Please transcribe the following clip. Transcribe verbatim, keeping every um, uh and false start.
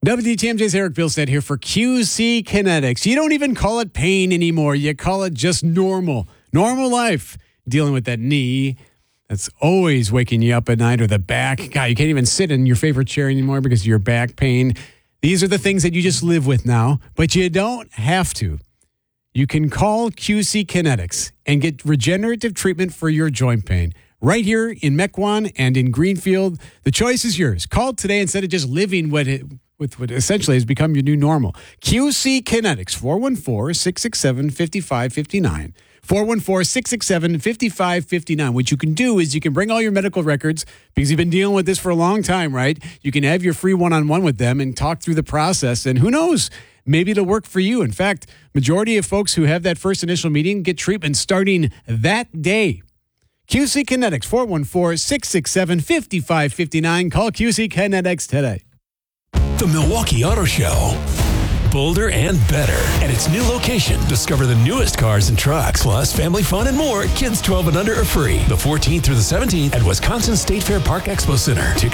W D T M J's Eric Bilstead here for Q C Kinetics. You don't even call it pain anymore. You call it just normal. Normal life. Dealing with that knee that's always waking you up at night, or the back. God, you can't even sit in your favorite chair anymore because of your back pain. These are the things that you just live with now, but you don't have to. You can call Q C Kinetics and get regenerative treatment for your joint pain. Right here in Mequon and in Greenfield, the choice is yours. Call today instead of just living what it, with what essentially has become your new normal. Q C Kinetics, four one four, six six seven, five five five nine. four one four, six six seven, five five five nine. What you can do is you can bring all your medical records because you've been dealing with this for a long time, right? You can have your free one-on-one with them and talk through the process. And who knows, maybe it'll work for you. In fact, majority of folks who have that first initial meeting get treatment starting that day. Q C Kinetics, four one four, six six seven, five five five nine. Call Q C Kinetics today. The Milwaukee Auto Show. Bolder and better. At its new location, discover the newest cars and trucks, plus family fun and more. Kids twelve and under are free. The fourteenth through the seventeenth at Wisconsin State Fair Park Expo Center.